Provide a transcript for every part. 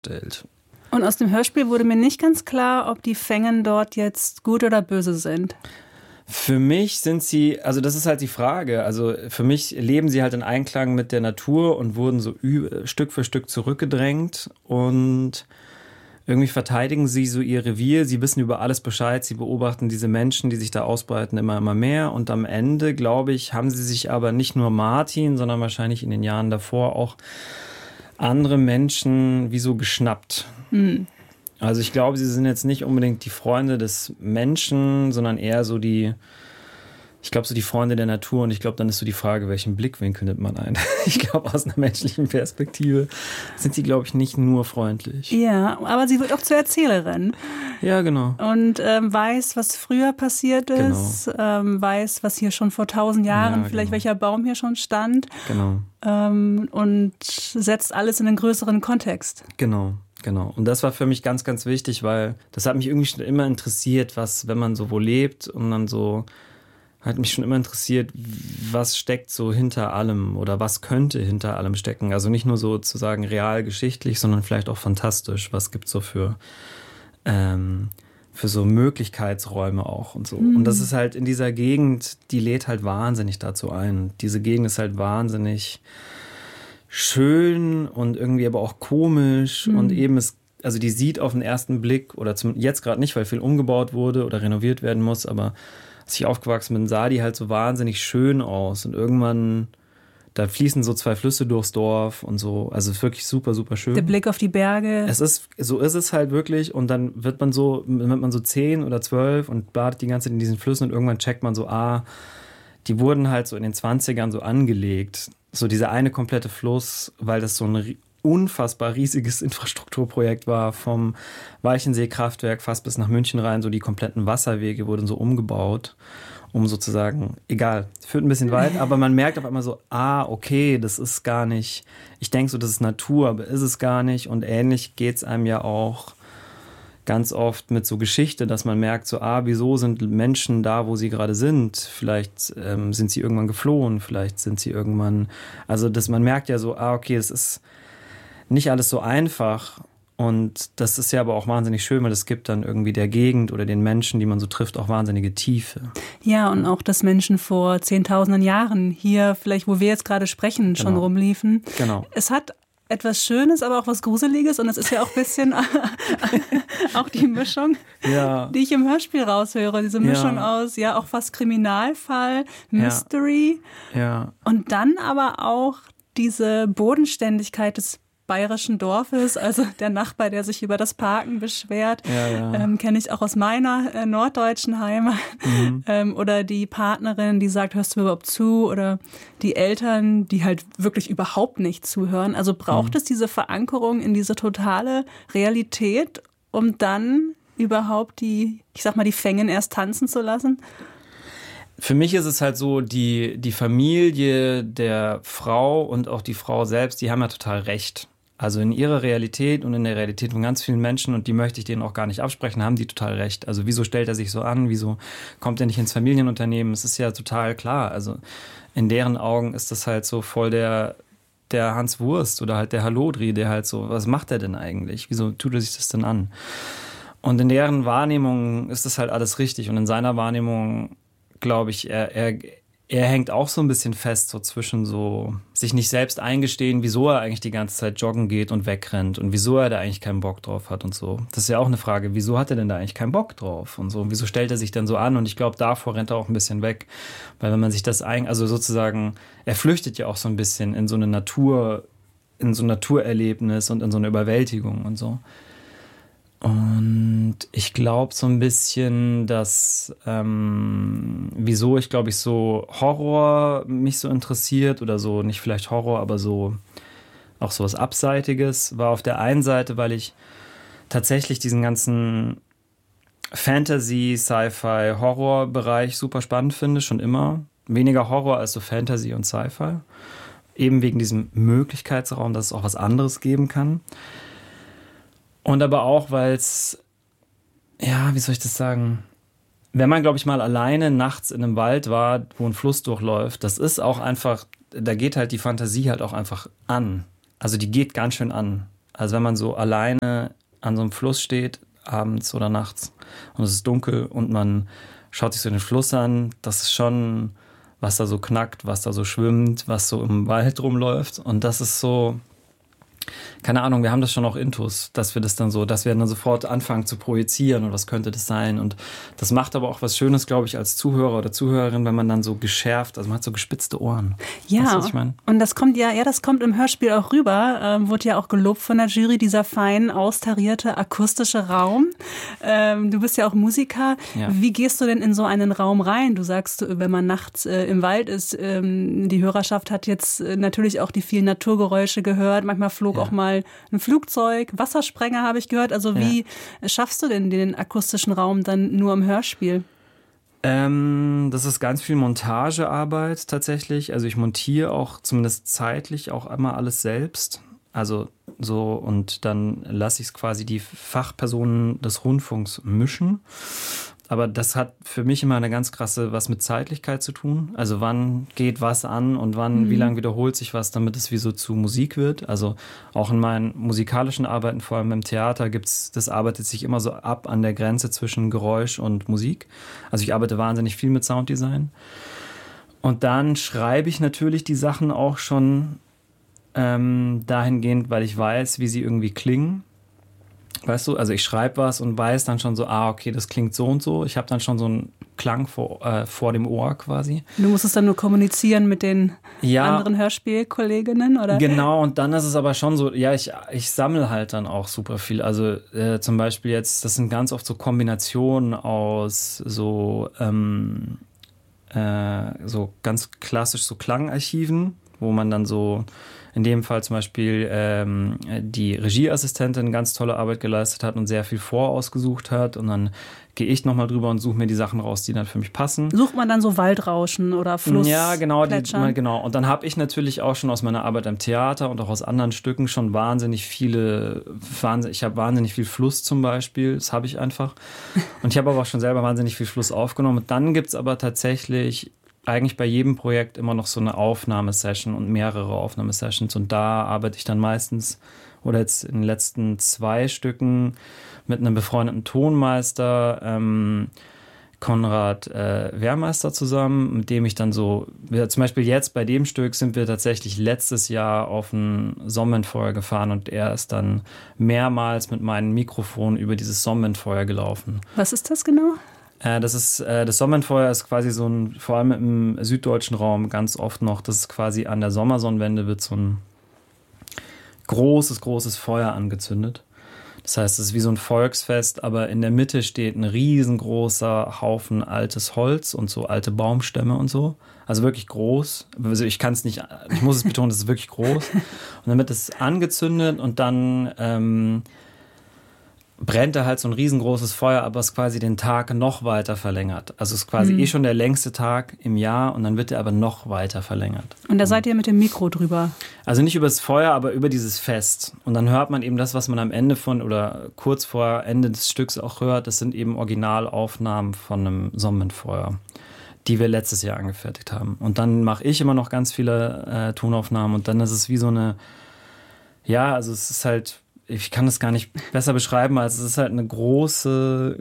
stellt. Und aus dem Hörspiel wurde mir nicht ganz klar, ob die Fengen dort jetzt gut oder böse sind. Für mich sind sie, also das ist halt die Frage, also für mich leben sie halt in Einklang mit der Natur und wurden so Stück für Stück zurückgedrängt und irgendwie verteidigen sie so ihr Revier, sie wissen über alles Bescheid, sie beobachten diese Menschen, die sich da ausbreiten, immer mehr und am Ende, glaube ich, haben sie sich aber nicht nur Martin, sondern wahrscheinlich in den Jahren davor auch andere Menschen wie so geschnappt. Also ich glaube, sie sind jetzt nicht unbedingt die Freunde des Menschen, sondern eher so die Freunde der Natur. Und ich glaube, dann ist so die Frage, welchen Blickwinkel nimmt man ein? Ich glaube, aus einer menschlichen Perspektive sind sie, glaube ich, nicht nur freundlich. Ja, aber sie wird auch zur Erzählerin. Ja, genau. Und weiß, was früher passiert ist, weiß, was hier schon vor 1000 Jahren, vielleicht welcher Baum hier schon stand. Genau. Und setzt alles in einen größeren Kontext. Genau. Und das war für mich ganz, ganz wichtig, weil das hat mich irgendwie schon immer interessiert, was, wenn man so wo lebt und dann so, hat mich schon immer interessiert, was steckt so hinter allem oder was könnte hinter allem stecken. Also nicht nur sozusagen real geschichtlich, sondern vielleicht auch fantastisch. Was gibt es so für so Möglichkeitsräume auch und so. Und das ist halt in dieser Gegend, die lädt halt wahnsinnig dazu ein. Diese Gegend ist halt wahnsinnig schön und irgendwie aber auch komisch und eben also die sieht auf den ersten Blick oder jetzt gerade nicht, weil viel umgebaut wurde oder renoviert werden muss, aber als ich aufgewachsen bin, sah die halt so wahnsinnig schön aus und irgendwann, da fließen so 2 Flüsse durchs Dorf und so, also wirklich super, super schön. Der Blick auf die Berge. So ist es halt wirklich und dann wird man so 10 oder 12 und badet die ganze Zeit in diesen Flüssen und irgendwann checkt man so, die wurden halt so in den 20ern so angelegt. So dieser eine komplette Fluss, weil das so ein unfassbar riesiges Infrastrukturprojekt war, vom Walchensee-Kraftwerk fast bis nach München rein, so die kompletten Wasserwege wurden so umgebaut, um sozusagen, egal, führt ein bisschen weit, aber man merkt auf einmal so, okay, das ist gar nicht, ich denke so, das ist Natur, aber ist es gar nicht und ähnlich geht es einem ja auch ganz oft mit so Geschichte, dass man merkt so, wieso sind Menschen da, wo sie gerade sind? Vielleicht sind sie irgendwann geflohen, vielleicht sind sie irgendwann, also man merkt ja so, okay, es ist nicht alles so einfach und das ist ja aber auch wahnsinnig schön, weil es gibt dann irgendwie der Gegend oder den Menschen, die man so trifft, auch wahnsinnige Tiefe. Ja, und auch, dass Menschen vor 10.000 Jahren hier, vielleicht wo wir jetzt gerade sprechen, schon rumliefen. Genau. Es hat etwas Schönes, aber auch was Gruseliges und es ist ja auch ein bisschen auch die Mischung, die ich im Hörspiel raushöre. Diese Mischung aus, auch fast Kriminalfall, Mystery und dann aber auch diese Bodenständigkeit des bayerischen Dorfes, also der Nachbar, der sich über das Parken beschwert, kenne ich auch aus meiner norddeutschen Heimat. Oder die Partnerin, die sagt, hörst du mir überhaupt zu? Oder die Eltern, die halt wirklich überhaupt nicht zuhören. Also braucht es diese Verankerung in diese totale Realität, um dann überhaupt die Fängen erst tanzen zu lassen? Für mich ist es halt so, die Familie der Frau und auch die Frau selbst, die haben ja total recht. Also in ihrer Realität und in der Realität von ganz vielen Menschen, und die möchte ich denen auch gar nicht absprechen, haben die total recht. Also wieso stellt er sich so an? Wieso kommt er nicht ins Familienunternehmen? Es ist ja total klar. Also in deren Augen ist das halt so voll der Hans Wurst oder halt der Hallodri, der halt so, was macht er denn eigentlich? Wieso tut er sich das denn an? Und in deren Wahrnehmung ist das halt alles richtig. Und in seiner Wahrnehmung, glaube ich, er hängt auch so ein bisschen fest, so zwischen so sich nicht selbst eingestehen, wieso er eigentlich die ganze Zeit joggen geht und wegrennt und wieso er da eigentlich keinen Bock drauf hat und so. Das ist ja auch eine Frage, wieso hat er denn da eigentlich keinen Bock drauf und so? Wieso stellt er sich denn so an? Und ich glaube, davor rennt er auch ein bisschen weg, weil wenn man sich das also sozusagen, er flüchtet ja auch so ein bisschen in so ein Naturerlebnis und in so eine Überwältigung und so. Und ich glaube so ein bisschen, dass wieso ich glaube ich so Horror mich so interessiert oder so, nicht vielleicht Horror, aber so auch so was Abseitiges, war auf der einen Seite, weil ich tatsächlich diesen ganzen Fantasy, Sci-Fi, Horror-Bereich super spannend finde, schon immer. Weniger Horror als so Fantasy und Sci-Fi. Eben wegen diesem Möglichkeitsraum, dass es auch was anderes geben kann. Und aber auch, weil es, wie soll ich das sagen, wenn man, glaube ich, mal alleine nachts in einem Wald war, wo ein Fluss durchläuft, das ist auch einfach, da geht halt die Fantasie halt auch einfach an. Also die geht ganz schön an, Also wenn man so alleine an so einem Fluss steht, abends oder nachts, und es ist dunkel und man schaut sich so den Fluss an, das ist schon, was da so knackt, was da so schwimmt, was so im Wald rumläuft. Und das ist so, keine Ahnung, wir haben das schon auch intus, dass wir dann sofort anfangen zu projizieren und was könnte das sein. Und das macht aber auch was Schönes, glaube ich, als Zuhörer oder Zuhörerin, wenn man dann so geschärft, also man hat so gespitzte Ohren. Ja, weißt du, was ich meine? Und das kommt das kommt im Hörspiel auch rüber, wurde ja auch gelobt von der Jury, dieser fein austarierte akustische Raum. Du bist ja auch Musiker. Ja. Wie gehst du denn in so einen Raum rein? Du sagst, wenn man nachts im Wald ist, die Hörerschaft hat jetzt natürlich auch die vielen Naturgeräusche gehört, manchmal flog auch mal ein Flugzeug, Wassersprenger habe ich gehört. Also wie schaffst du denn den akustischen Raum dann nur im Hörspiel? Das ist ganz viel Montagearbeit tatsächlich. Also ich montiere auch zumindest zeitlich auch immer alles selbst. Also so, und dann lasse ich es quasi die Fachpersonen des Rundfunks mischen. Aber das hat für mich immer eine ganz krasse was mit Zeitlichkeit zu tun. Also wann geht was an und wie lange wiederholt sich was, damit es wie so zu Musik wird. Also auch in meinen musikalischen Arbeiten, vor allem im Theater, das arbeitet sich immer so ab an der Grenze zwischen Geräusch und Musik. Also ich arbeite wahnsinnig viel mit Sounddesign. Und dann schreibe ich natürlich die Sachen auch schon dahingehend, weil ich weiß, wie sie irgendwie klingen. Weißt du, also ich schreibe was und weiß dann schon so, okay, das klingt so und so. Ich habe dann schon so einen Klang vor dem Ohr quasi. Du musst es dann nur kommunizieren mit den anderen Hörspielkolleginnen, oder? Genau, und dann ist es aber schon so, ich sammle halt dann auch super viel. Also zum Beispiel jetzt, das sind ganz oft so Kombinationen aus so ganz klassisch so Klangarchiven, wo man dann so in dem Fall zum Beispiel die Regieassistentin ganz tolle Arbeit geleistet hat und sehr viel vorausgesucht hat. Und dann gehe ich nochmal drüber und suche mir die Sachen raus, die dann für mich passen. Sucht man dann so Waldrauschen oder Fluss? Ja, genau. Genau. Und dann habe ich natürlich auch schon aus meiner Arbeit am Theater und auch aus anderen Stücken schon ich habe wahnsinnig viel Fluss zum Beispiel. Das habe ich einfach. Und ich habe aber auch schon selber wahnsinnig viel Fluss aufgenommen. Und dann gibt es aber tatsächlich eigentlich bei jedem Projekt immer noch so eine Aufnahmesession und mehrere Aufnahmesessions. Und da arbeite ich dann meistens, oder jetzt in den letzten 2 Stücken, mit einem befreundeten Tonmeister, Konrad Wehrmeister zusammen, mit dem ich dann zum Beispiel jetzt bei dem Stück sind wir tatsächlich letztes Jahr auf ein Sonnenfeuer gefahren und er ist dann mehrmals mit meinem Mikrofon über dieses Sonnenfeuer gelaufen. Was ist das genau? Das Sonnenfeuer ist quasi so vor allem im süddeutschen Raum ganz oft noch, das ist quasi an der Sommersonnenwende wird so ein großes Feuer angezündet. Das heißt, es ist wie so ein Volksfest, aber in der Mitte steht ein riesengroßer Haufen altes Holz und so alte Baumstämme und so. Also wirklich groß. Also ich muss es betonen, das ist wirklich groß. Und dann wird es angezündet und dann brennt da halt so ein riesengroßes Feuer, aber es quasi den Tag noch weiter verlängert. Also es ist quasi schon der längste Tag im Jahr und dann wird er aber noch weiter verlängert. Und da seid ihr mit dem Mikro drüber? Also nicht über das Feuer, aber über dieses Fest. Und dann hört man eben das, was man am Ende oder kurz vor Ende des Stücks auch hört. Das sind eben Originalaufnahmen von einem Sonnenfeuer, die wir letztes Jahr angefertigt haben. Und dann mache ich immer noch ganz viele Tonaufnahmen und dann ist es wie so eine, also es ist halt, ich kann das gar nicht besser beschreiben, als es ist halt ein großes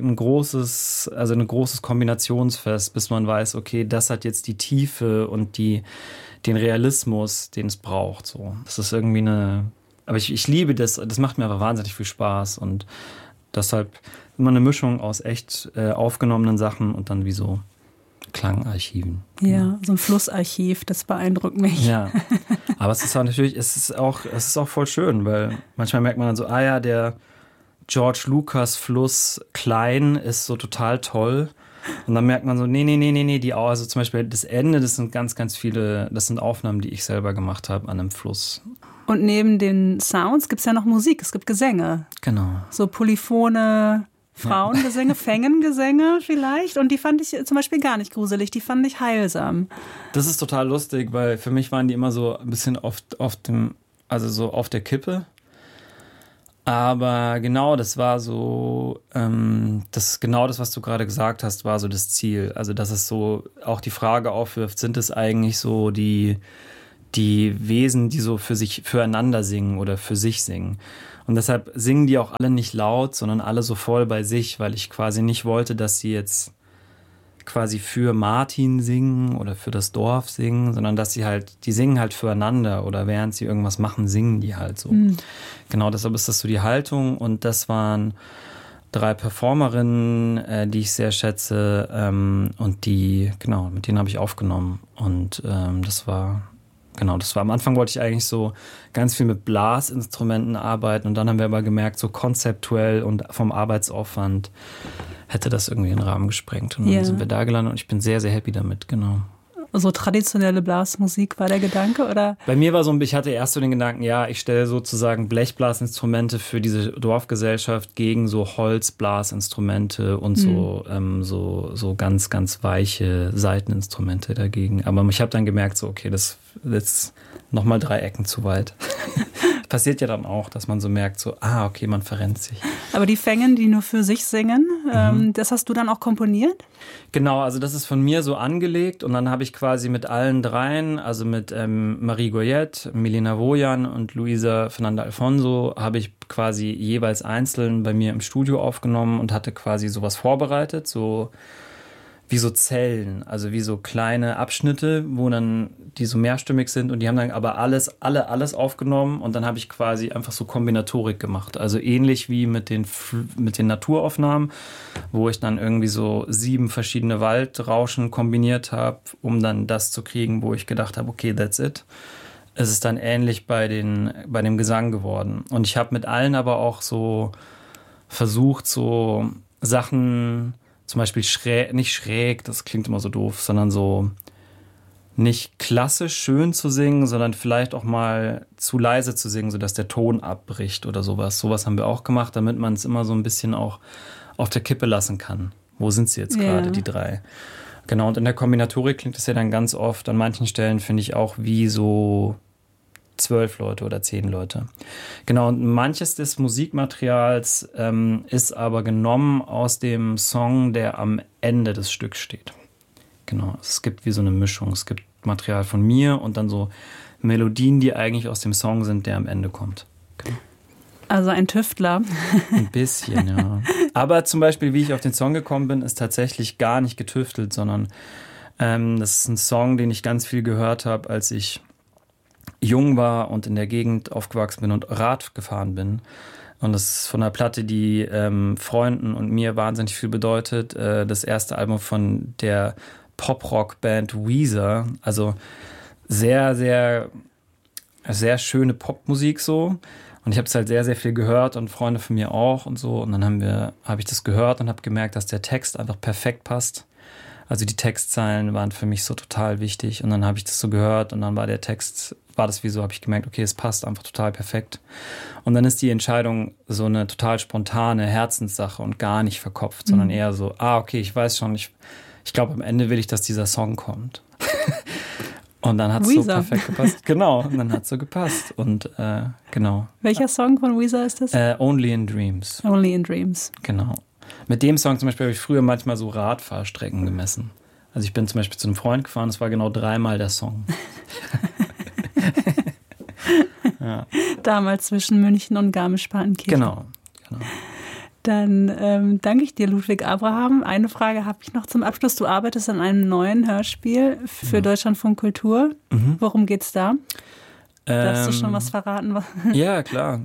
Kombinationsfest, bis man weiß, okay, das hat jetzt die Tiefe und den Realismus, den es braucht. So. Das ist irgendwie aber ich liebe das macht mir aber wahnsinnig viel Spaß und deshalb immer eine Mischung aus echt aufgenommenen Sachen und dann wie so Klangarchiven. Ja, so ein Flussarchiv, das beeindruckt mich. Ja, aber es ist auch voll schön, weil manchmal merkt man dann so, der George Lucas Fluss Klein ist so total toll. Und dann merkt man so, nee, also zum Beispiel das Ende, das sind ganz, ganz viele, das sind Aufnahmen, die ich selber gemacht habe an einem Fluss. Und neben den Sounds gibt es ja noch Musik, es gibt Gesänge. Genau. So polyphone Frauengesänge, Fängengesänge vielleicht. Und die fand ich zum Beispiel gar nicht gruselig, die fand ich heilsam. Das ist total lustig, weil für mich waren die immer so ein bisschen auf der Kippe. Aber genau, das war so, genau das, was du gerade gesagt hast, war so das Ziel. Also, dass es so auch die Frage aufwirft, sind es eigentlich so die die Wesen, die so füreinander singen oder für sich singen. Und deshalb singen die auch alle nicht laut, sondern alle so voll bei sich, weil ich quasi nicht wollte, dass sie jetzt quasi für Martin singen oder für das Dorf singen, sondern dass die singen halt füreinander oder während sie irgendwas machen, singen die halt so. Genau, deshalb ist das so die Haltung und das waren 3 Performerinnen, die ich sehr schätze und mit denen habe ich aufgenommen und das war am Anfang wollte ich eigentlich so ganz viel mit Blasinstrumenten arbeiten und dann haben wir aber gemerkt, so konzeptuell und vom Arbeitsaufwand hätte das irgendwie den Rahmen gesprengt und dann sind wir da gelandet und ich bin sehr, sehr happy damit, genau. So traditionelle Blasmusik war der Gedanke, oder? Bei mir war ich hatte erst so den Gedanken, ja, ich stelle sozusagen Blechblasinstrumente für diese Dorfgesellschaft gegen so Holzblasinstrumente und so ganz, ganz weiche Saiteninstrumente dagegen. Aber ich habe dann gemerkt, so, okay, das ist nochmal 3 Ecken zu weit. Passiert ja dann auch, dass man so merkt, so, okay, man verrennt sich. Aber die Fängen, die nur für sich singen, das hast du dann auch komponiert? Genau, also das ist von mir so angelegt und dann habe ich quasi mit allen 3, also mit Marie Goyette, Milena Wojan und Luisa Fernanda Alfonso, habe ich quasi jeweils einzeln bei mir im Studio aufgenommen und hatte quasi sowas vorbereitet, so wie so Zellen, also wie so kleine Abschnitte, die so mehrstimmig sind und die haben dann aber alles aufgenommen und dann habe ich quasi einfach so Kombinatorik gemacht, also ähnlich wie mit den Naturaufnahmen, wo ich dann irgendwie so 7 verschiedene Waldrauschen kombiniert habe, um dann das zu kriegen, wo ich gedacht habe, okay, that's it. Es ist dann ähnlich bei dem Gesang geworden und ich habe mit allen aber auch so versucht, so Sachen zum Beispiel nicht schräg, das klingt immer so doof, sondern so nicht klassisch schön zu singen, sondern vielleicht auch mal zu leise zu singen, sodass der Ton abbricht oder sowas. Sowas haben wir auch gemacht, damit man es immer so ein bisschen auch auf der Kippe lassen kann. Wo sind sie jetzt gerade, die 3? Genau, und in der Kombinatorik klingt es ja dann ganz oft, an manchen Stellen finde ich auch wie so 12 Leute oder 10 Leute. Genau, und manches des Musikmaterials ist aber genommen aus dem Song, der am Ende des Stücks steht. Genau, es gibt wie so eine Mischung. Es gibt Material von mir und dann so Melodien, die eigentlich aus dem Song sind, der am Ende kommt. Genau. Also ein Tüftler. Ein bisschen, ja. Aber zum Beispiel, wie ich auf den Song gekommen bin, ist tatsächlich gar nicht getüftelt, sondern das ist ein Song, den ich ganz viel gehört habe, als ich jung war und in der Gegend aufgewachsen bin und Rad gefahren bin. Und das ist von einer Platte, die Freunden und mir wahnsinnig viel bedeutet. Das erste Album von der Pop-Rock-Band Weezer. Also sehr, sehr, sehr schöne Popmusik so. Und ich habe es halt sehr, sehr viel gehört und Freunde von mir auch und so. Und dann habe ich das gehört und habe gemerkt, dass der Text einfach perfekt passt. Also die Textzeilen waren für mich so total wichtig und dann habe ich das so gehört und dann war das wie so, habe ich gemerkt, okay, es passt einfach total perfekt. Und dann ist die Entscheidung so eine total spontane Herzenssache und gar nicht verkopft, sondern eher so, okay, ich weiß schon, ich glaube, am Ende will ich, dass dieser Song kommt. Und dann hat es so perfekt gepasst. Genau, und dann hat es so gepasst. Und genau. Welcher Song von Weezer ist das? Only in Dreams. Only in Dreams. Genau. Mit dem Song zum Beispiel habe ich früher manchmal so Radfahrstrecken gemessen. Also ich bin zum Beispiel zu einem Freund gefahren, es war genau 3-mal der Song. Ja. Damals zwischen München und Garmisch-Partenkirchen. Genau. Dann danke ich dir, Ludwig Abraham. Eine Frage habe ich noch zum Abschluss. Du arbeitest an einem neuen Hörspiel für Deutschlandfunk Kultur. Worum geht's da? Darfst du schon was verraten? Ja, klar.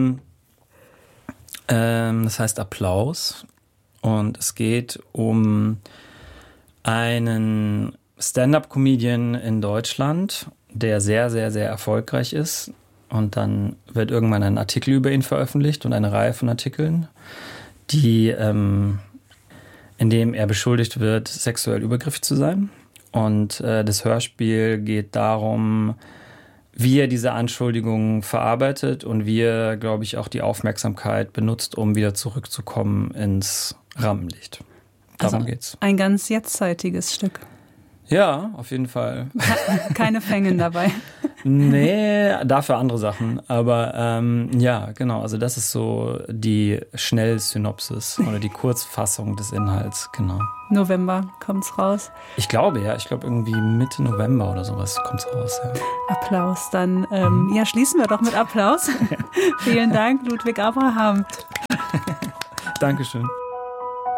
Das heißt Applaus. Und es geht um einen Stand-up-Comedian in Deutschland, der sehr, sehr, sehr erfolgreich ist. Und dann wird irgendwann ein Artikel über ihn veröffentlicht und eine Reihe von Artikeln, in dem er beschuldigt wird, sexuell übergriffig zu sein. Und das Hörspiel geht darum, wie er diese Anschuldigungen verarbeitet und wie er, glaube ich, auch die Aufmerksamkeit benutzt, um wieder zurückzukommen ins Rampenlicht. Darum geht's. Ein ganz jetztzeitiges Stück. Ja, auf jeden Fall. Keine Fängen dabei. Nee, dafür andere Sachen. Aber ja, genau. Also das ist so die Schnellsynopsis oder die Kurzfassung des Inhalts, genau. November kommt's raus. Ich glaube, ja. Ich glaube irgendwie Mitte November oder sowas kommt's raus. Ja. Applaus. Dann ja, schließen wir doch mit Applaus. Vielen Dank, Ludwig Abraham. Dankeschön.